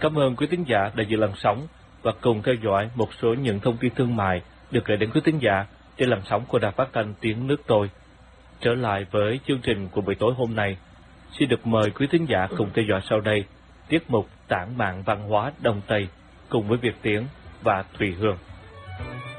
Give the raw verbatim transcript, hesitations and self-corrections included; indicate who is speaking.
Speaker 1: cảm ơn quý thính giả đã giữ làn sóng và cùng theo dõi một số những thông tin thương mại được gửi đến quý thính giả trên làn sóng của Đài Phát thanh Tiếng Nước Tôi. Trở lại với chương trình của buổi tối hôm nay, xin được mời quý thính giả cùng theo dõi sau đây tiết mục Tản mạn văn hóa Đông Tây cùng với Việt Tiến và Thùy Hương.